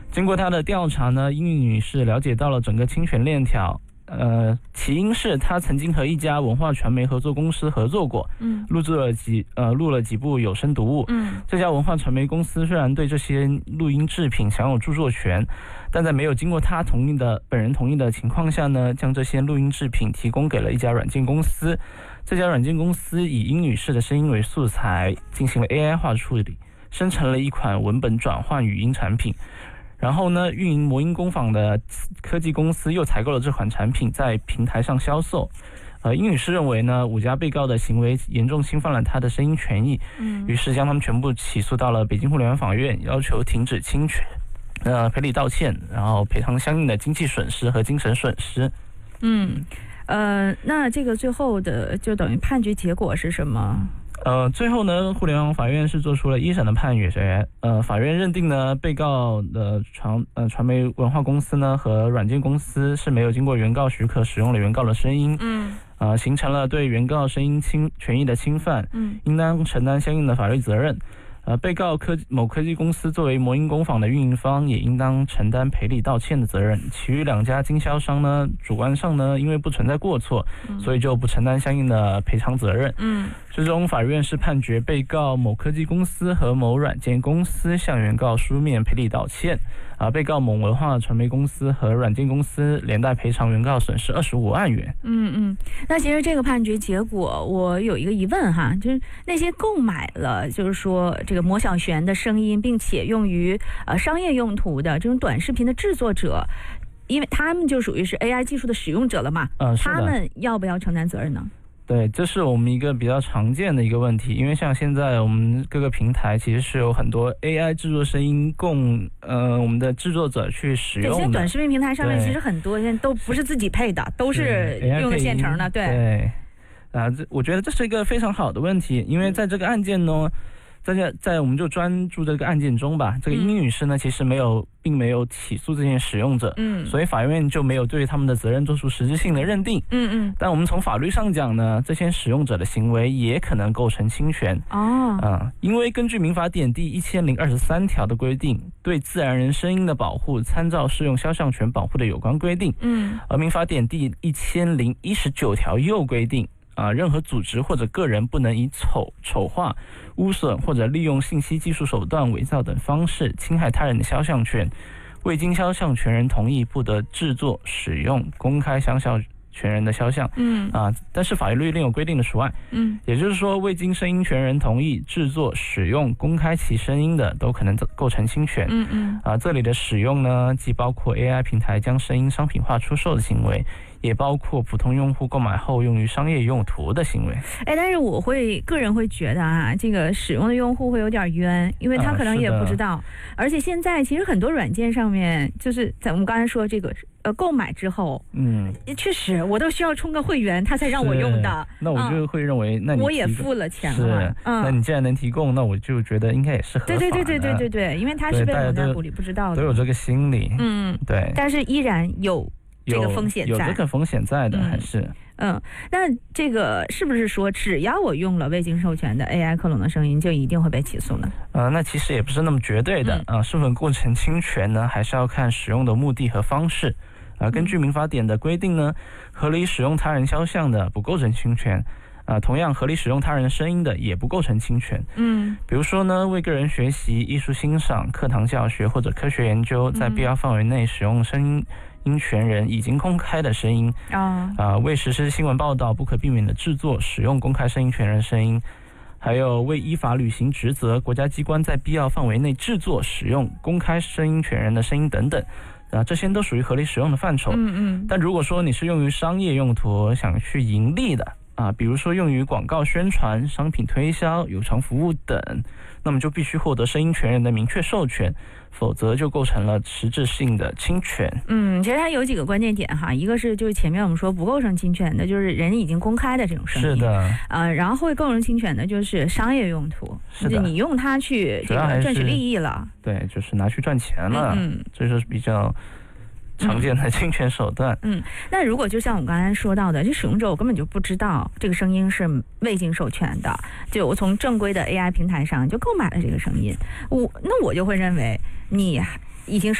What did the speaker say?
经过他的调查呢，英语女士了解到了整个侵权链条。起因是她曾经和一家文化传媒合作公司合作过，录了几部有声读物。这家文化传媒公司虽然对这些录音制品享有著作权，但在没有经过她本人同意的情况下呢，将这些录音制品提供给了一家软件公司。这家软件公司以英女士的声音为素材，进行了 AI 化处理，生成了一款文本转换语音产品。然后呢，运营魔音工坊的科技公司又采购了这款产品，在平台上销售。英女士认为呢，5家被告的行为严重侵犯了她的声音权益，于是将他们全部起诉到了北京互联网法院，要求停止侵权，赔礼道歉，然后赔偿相应的经济损失和精神损失。 那这个最后的就等于判决结果是什么？ 最后呢，互联网法院是做出了一审的判决。法院认定呢，被告的传媒文化公司呢和软件公司是没有经过原告许可使用了原告的声音，形成了对原告声音权益的侵犯，应当承担相应的法律责任。被告某科技公司作为魔音工坊的运营方，也应当承担赔礼道歉的责任。其余2家经销商呢，主观上呢，因为不存在过错，所以就不承担相应的赔偿责任。最终法院是判决被告某科技公司和某软件公司向原告书面赔礼道歉，被告某文化传媒公司和软件公司连带赔偿原告损失25万元。 那其实这个判决结果，我有一个疑问哈，就是那些购买了就是说这个魔小璇的声音，并且用于商业用途的这种短视频的制作者，因为他们就属于是 AI 技术的使用者了嘛，他们要不要承担责任呢？ 对，这是我们一个比较常见的一个问题，因为像现在我们各个平台其实是有很多 AI 制作声音供我们的制作者去使用的。 现在短视频平台上面其实很多现在都不是自己配的，都是用的现成的。 对，我觉得这是一个非常好的问题，因为在这个案件呢，在我们就专注这个案件中吧，这个英女士呢其实并没有起诉这些使用者，所以法院就没有对他们的责任做出实质性的认定。但我们从法律上讲呢，这些使用者的行为也可能构成侵权。因为根据民法典第1023条的规定，对自然人声音的保护参照适用肖像权保护的有关规定。而民法典第1019条又规定，任何组织或者个人不能以丑化、污损或者利用信息技术手段伪造等方式侵害他人的肖像权，未经肖像权人同意不得制作、使用、公开肖像权人的肖像。但是法律另有规定的除外。也就是说，未经声音权人同意制作、使用、公开其声音的，都可能构成侵权。这里的使用呢，既包括 AI 平台将声音商品化出售的行为，也包括普通用户购买后用于商业用途的行为。 但是我个人会觉得这个使用的用户会有点冤，因为他可能也不知道。而且现在其实很多软件上面，就是在我们刚才说这个购买之后，确实我都需要充个会员，他才让我用的。 那我就会认为，那你我也付了钱了。 那你既然能提供，那我就觉得应该也是合法的。 对，因为他是被蒙在鼓里不知道的， 都有这个心理。对。 但是依然有这个风险在， 有这个风险在的，还是。 那这个是不是说，只要我用了未经授权的 AI 克隆的声音，就一定会被起诉呢？ 那其实也不是那么绝对的。是否构成侵权呢，还是要看使用的目的和方式。根据民法典的规定呢，合理使用他人肖像的不构成侵权。同样合理使用他人声音的也不构成侵权。比如说呢，为个人学习、艺术欣赏、课堂教学或者科学研究，在必要范围内使用声音权人已经公开的声音。为实施新闻报道不可避免的制作、使用公开声音权人声音，还有为依法履行职责，国家机关在必要范围内制作、使用公开声音权人的声音等等。这些都属于合理使用的范畴。但如果说你是用于商业用途，想去盈利的，比如说用于广告宣传、商品推销、有偿服务等，那么就必须获得声音权人的明确授权，否则就构成了实质性的侵权。 其实它有几个关键点哈，一个是就是前面我们说不构成侵权的，就是人已经公开的这种声音。 是的。 然后会构成侵权的就是商业用途，就是你用它去这个赚取利益了。 对，就是拿去赚钱了。这是比较常见的侵权手段。 那如果就像我刚才说到的，这使用者我根本就不知道这个声音是未经授权的，就我从正规的 AI 平台上就购买了这个声音，那我就会认为你已经